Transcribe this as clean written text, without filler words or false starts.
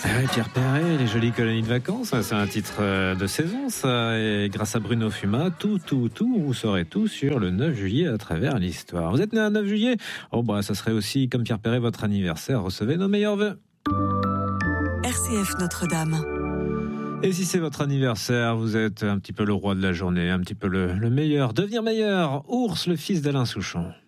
Pierre Perret, les jolies colonies de vacances, c'est un titre de saison, ça. Et grâce à Bruno Fuma, tout, vous saurez tout sur le 9 juillet à travers l'histoire. Vous êtes né un 9 juillet ? Oh bah, ça serait aussi, comme Pierre Perret, votre anniversaire. Recevez nos meilleurs vœux. RCF Notre-Dame. Et si c'est votre anniversaire, vous êtes un petit peu le roi de la journée, un petit peu le meilleur. Devenir meilleur, Ours, le fils d'Alain Souchon.